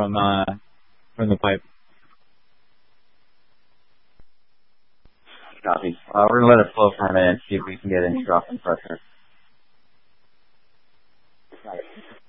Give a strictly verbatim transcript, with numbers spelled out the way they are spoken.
from uh, from the pipe. Copy. Uh, we're gonna let it flow for a minute, see if we can get any drop in pressure. Got it.